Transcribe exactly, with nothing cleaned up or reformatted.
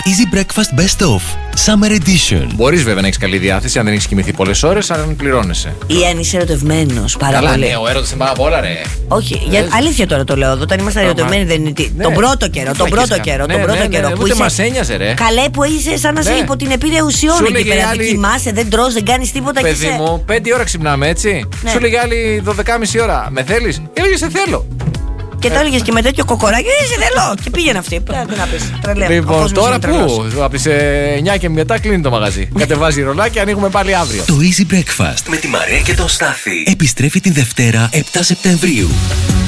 Easy Breakfast Best Of Summer Edition. Μπορείς βέβαια να έχεις καλή διάθεση αν δεν έχεις κοιμηθεί πολλές ώρες, αν πληρώνεσαι. Ή αν είσαι ερωτευμένος πάρα Καλά, πολύ. ναι, ο έρωτας είναι πάρα πολλά, ρε. Όχι, για, αλήθεια τώρα το λέω. Όταν ήμασταν ερωτευμένοι δεν είναι. Ναι. Τον πρώτο καιρό, τον πρώτο καιρό, Ναι, τον πρώτο ναι, ναι, καιρό. ναι, Που ούτε είσαι- μας ένοιαζε, ρε. Καλέ που είσαι σαν να είσαι Ναι. υπό την επίρρεια ουσιών Σου εκεί έλεγε πέρα. η Δεν άλλη- κοιμάσαι, δεν τρως, δεν κάνεις τίποτα και Παιδί είσαι. μου, πέντε ώρα ξυπνάμε έτσι. Ναι. Σου λέγε άλλη δώδεκα και μισή ώρα. Με θέλεις? Έλεγε σε θέλω. Και το έλεγε και με τέτοιο κοκοράκι, «Ε, σε θέλω. Και πήγαινε αυτή. Τι να πει. Τρελαίο. Ο Λοιπόν, κόσμος τώρα είναι τρελός. πού? Από τις ε, εννιά και μετά κλείνει το μαγαζί. Κατεβάζει ρολάκι, ανοίγουμε πάλι αύριο. Το Easy Breakfast με τη Μαρία και τον Στάθη επιστρέφει την Δευτέρα επτά Σεπτεμβρίου.